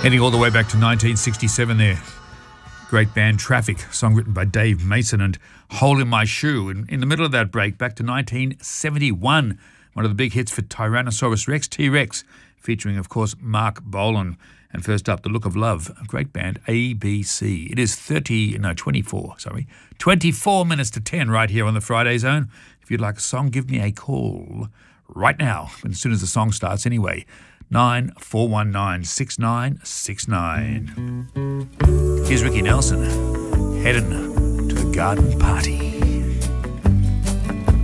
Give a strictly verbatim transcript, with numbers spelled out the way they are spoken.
Heading all the way back to nineteen sixty-seven there. Great band Traffic, song written by Dave Mason, and Hole in My Shoe. And in the middle of that break, back to nineteen seventy-one, one of the big hits for Tyrannosaurus Rex, T-Rex, featuring, of course, Mark Bolan. And first up, The Look of Love, a great band, A B C. It is thirty, no, twenty-four, sorry, twenty-four minutes to ten right here on the Friday Zone. If you'd like a song, give me a call right now, as soon as the song starts anyway. nine four one nine, six nine six nine. Here's Ricky Nelson, heading to the garden party.